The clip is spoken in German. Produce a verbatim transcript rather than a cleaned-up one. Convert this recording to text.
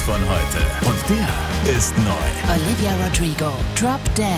von heute. Und der ist neu. Olivia Rodrigo, Drop Dead.